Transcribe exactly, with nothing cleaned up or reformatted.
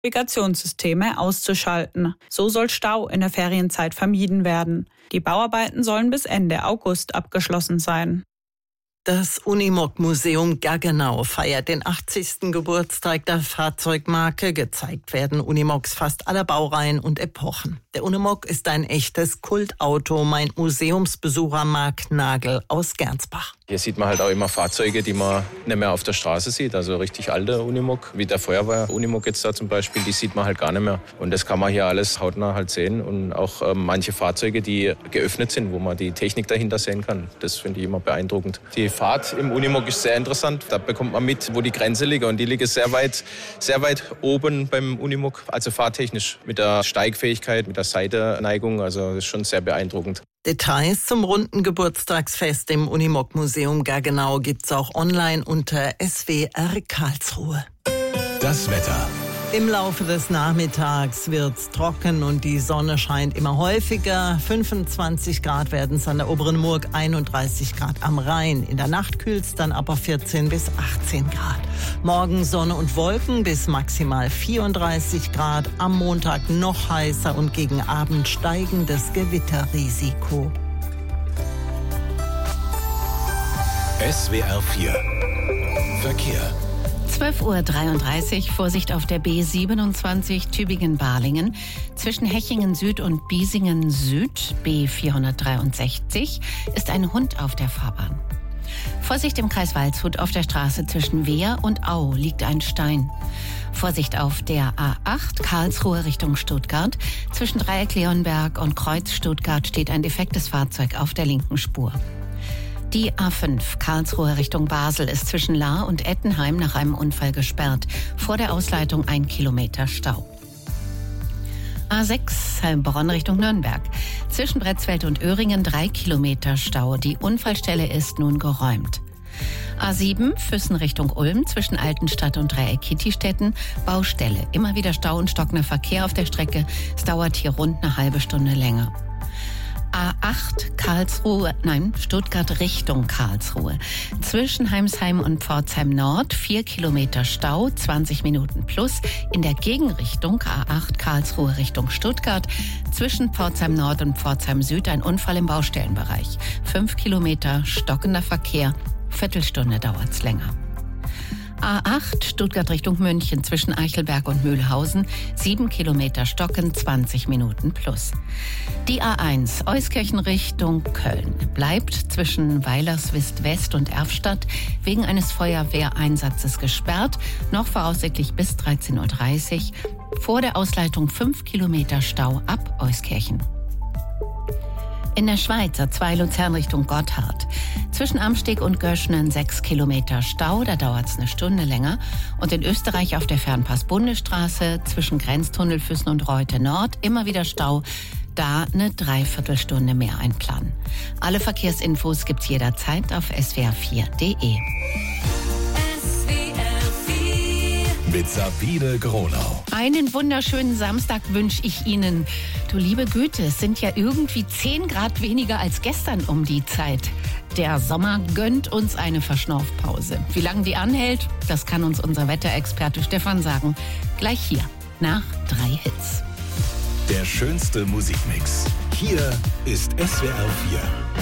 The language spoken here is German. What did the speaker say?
Navigationssysteme auszuschalten. So soll Stau in der Ferienzeit vermieden werden. Die Bauarbeiten sollen bis Ende August abgeschlossen sein. Das Unimog-Museum Gaggenau feiert den achtzigsten Geburtstag der Fahrzeugmarke. Gezeigt werden Unimogs fast aller Baureihen und Epochen. Der Unimog ist ein echtes Kultauto, meint Museumsbesucher Marc Nagel aus Gernsbach. Hier sieht man halt auch immer Fahrzeuge, die man nicht mehr auf der Straße sieht. Also richtig alte Unimog, wie der Feuerwehr-Unimog jetzt da zum Beispiel, die sieht man halt gar nicht mehr. Und das kann man hier alles hautnah halt sehen. Und auch äh, manche Fahrzeuge, die geöffnet sind, wo man die Technik dahinter sehen kann. Das finde ich immer beeindruckend. Die Fahrt im Unimog ist sehr interessant. Da bekommt man mit, wo die Grenze liegt. Und die liegt sehr weit, sehr weit oben beim Unimog, also fahrtechnisch. Mit der Steigfähigkeit, mit der Seitenneigung. Also das ist schon sehr beeindruckend. Details zum runden Geburtstagsfest im Unimog-Museum Gaggenau gibt's auch online unter S W R Karlsruhe. Das Wetter. Im Laufe des Nachmittags wird's trocken und die Sonne scheint immer häufiger. fünfundzwanzig Grad werden es an der oberen Murg, einunddreißig Grad am Rhein. In der Nacht kühlt's dann aber vierzehn bis achtzehn Grad. Morgen Sonne und Wolken bis maximal vierunddreißig Grad. Am Montag noch heißer und gegen Abend steigendes Gewitterrisiko. S W R vier Verkehr. zwölf Uhr dreiunddreißig, Vorsicht auf der B siebenundzwanzig Tübingen-Balingen. Zwischen Hechingen Süd und Biesingen Süd, B vierhundertdreiundsechzig, ist ein Hund auf der Fahrbahn. Vorsicht im Kreis Waldshut, auf der Straße zwischen Wehr und Au liegt ein Stein. Vorsicht auf der A acht, Karlsruhe Richtung Stuttgart. Zwischen Dreieck Leonberg und Kreuz Stuttgart steht ein defektes Fahrzeug auf der linken Spur. Die A fünf, Karlsruhe Richtung Basel, ist zwischen Lahr und Ettenheim nach einem Unfall gesperrt. Vor der Ausleitung ein Kilometer Stau. A sechs, Heilbronn Richtung Nürnberg. Zwischen Bretzfeld und Öhringen drei Kilometer Stau. Die Unfallstelle ist nun geräumt. A sieben, Füssen Richtung Ulm, zwischen Altenstadt und Dreieck Kittistetten, Baustelle. Immer wieder Stau und stockender Verkehr auf der Strecke. Es dauert hier rund eine halbe Stunde länger. A acht, Karlsruhe, nein, Stuttgart Richtung Karlsruhe. Zwischen Heimsheim und Pforzheim Nord vier Kilometer Stau, zwanzig Minuten plus. In der Gegenrichtung A acht, Karlsruhe Richtung Stuttgart. Zwischen Pforzheim Nord und Pforzheim Süd ein Unfall im Baustellenbereich. fünf Kilometer stockender Verkehr, Viertelstunde dauert's länger. A acht, Stuttgart Richtung München, zwischen Eichelberg und Mühlhausen, sieben Kilometer stocken, zwanzig Minuten plus. Die A eins, Euskirchen Richtung Köln, bleibt zwischen Weilerswist West und Erfstadt wegen eines Feuerwehreinsatzes gesperrt, noch voraussichtlich bis dreizehn Uhr dreißig. Vor der Ausleitung fünf Kilometer Stau ab Euskirchen. In der Schweiz A zwei Luzern Richtung Gotthard. Zwischen Amsteg und Göschnen sechs Kilometer Stau, da dauert es eine Stunde länger. Und in Österreich auf der Fernpass-Bundesstraße zwischen Grenztunnel Füssen und Reute Nord immer wieder Stau, da eine Dreiviertelstunde mehr einplanen. Alle Verkehrsinfos gibt's jederzeit auf S W R vier Punkt de. Mit Sabine Gronau. Einen wunderschönen Samstag wünsche ich Ihnen. Du liebe Güte, es sind ja irgendwie zehn Grad weniger als gestern um die Zeit. Der Sommer gönnt uns eine Verschnaufpause. Wie lange die anhält, das kann uns unser Wetterexperte Stefan sagen. Gleich hier, nach drei Hits. Der schönste Musikmix. Hier ist S W R vier.